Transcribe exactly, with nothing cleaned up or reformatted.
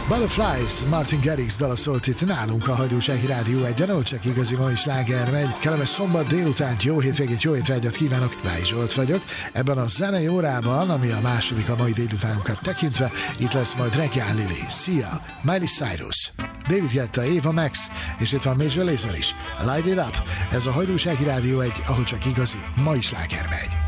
Butterflies, Martin Garrix dala szólt itt nálunk a Hajdúsági Rádió egyen, ahol csak igazi mai sláger megy. Kellemes szombat délutánt, jó hétvégét, jó étvágyat kívánok, Váj Zsolt vagyok. Ebben a zenei órában, ami a második a mai délutánunkat tekintve, itt lesz majd Reggae Lily, Sia, Miley Cyrus, David Guetta, Ava Max, és itt van Major Lazer is. Light It Up, ez a Hajdúsági Rádió egy, ahol csak igazi mai sláger megy.